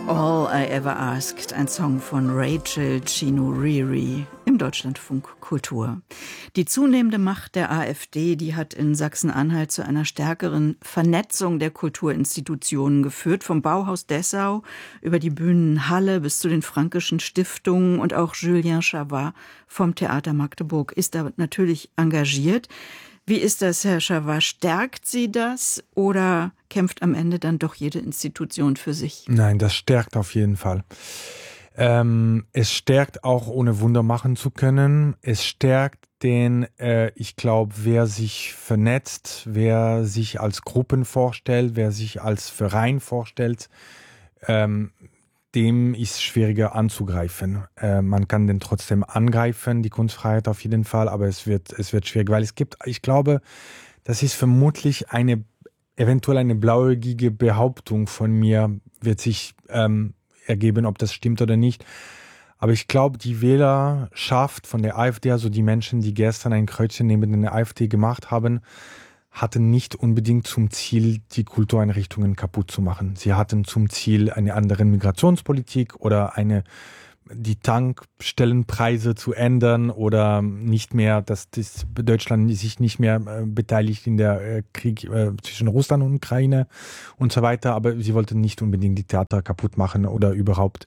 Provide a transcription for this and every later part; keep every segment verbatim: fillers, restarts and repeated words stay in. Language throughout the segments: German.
All I Ever Asked, ein Song von Rachel Chinouriri im Deutschlandfunk Kultur. Die zunehmende Macht der AfD, die hat in Sachsen-Anhalt zu einer stärkeren Vernetzung der Kulturinstitutionen geführt, vom Bauhaus Dessau über die Bühnen Halle bis zu den Frankischen Stiftungen, und auch Julien Chavard vom Theater Magdeburg ist da natürlich engagiert. Wie ist das, Herr Chavard? Stärkt Sie das oder kämpft am Ende dann doch jede Institution für sich? Nein, das stärkt auf jeden Fall. Ähm, es stärkt auch, ohne Wunder machen zu können. Es stärkt den, äh, ich glaube, wer sich vernetzt, wer sich als Gruppen vorstellt, wer sich als Verein vorstellt, ähm, dem ist schwieriger anzugreifen. Äh, man kann den trotzdem angreifen, die Kunstfreiheit auf jeden Fall, aber es wird, es wird schwierig, weil es gibt, ich glaube, das ist vermutlich eine, eventuell eine blauäugige Behauptung von mir, wird sich ähm, ergeben, ob das stimmt oder nicht. Aber ich glaube, die Wählerschaft von der AfD, also die Menschen, die gestern ein Kreuzchen neben der AfD gemacht haben, hatten nicht unbedingt zum Ziel, die Kultureinrichtungen kaputt zu machen. Sie hatten zum Ziel eine andere Migrationspolitik oder eine, die Tankstellenpreise zu ändern oder nicht mehr, dass das Deutschland sich nicht mehr äh, beteiligt in der äh, Krieg äh, zwischen Russland und Ukraine und so weiter. Aber sie wollten nicht unbedingt die Theater kaputt machen oder überhaupt.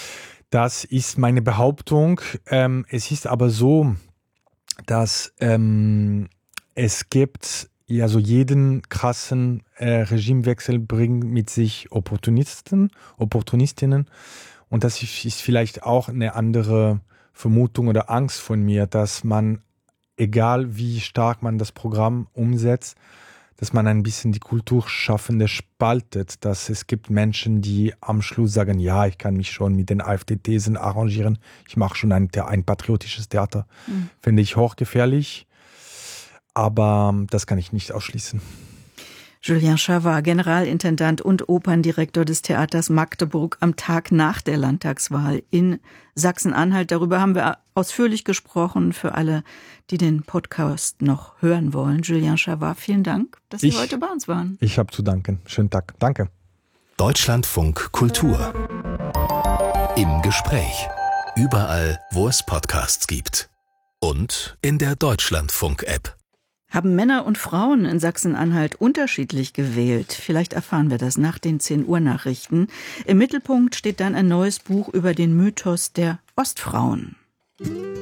Das ist meine Behauptung. Ähm, es ist aber so, dass ähm, es gibt also jeden krassen äh, Regimewechsel bringt mit sich Opportunisten, Opportunistinnen. Und das ist vielleicht auch eine andere Vermutung oder Angst von mir, dass man, egal wie stark man das Programm umsetzt, dass man ein bisschen die Kulturschaffende spaltet, dass es gibt Menschen, die am Schluss sagen, ja, ich kann mich schon mit den AfD-Thesen arrangieren, ich mache schon ein, ein patriotisches Theater. Mhm. Finde ich hochgefährlich. Aber das kann ich nicht ausschließen. Julien Chavard, Generalintendant und Operndirektor des Theaters Magdeburg am Tag nach der Landtagswahl in Sachsen-Anhalt. Darüber haben wir ausführlich gesprochen für alle, die den Podcast noch hören wollen. Julien Chavard, vielen Dank, dass Sie ich, heute bei uns waren. Ich habe zu danken. Schönen Tag. Danke. Deutschlandfunk Kultur. Im Gespräch. Überall, wo es Podcasts gibt. Und in der Deutschlandfunk-App. Haben Männer und Frauen in Sachsen-Anhalt unterschiedlich gewählt? Vielleicht erfahren wir das nach den zehn Uhr Nachrichten. Im Mittelpunkt steht dann ein neues Buch über den Mythos der Ostfrauen.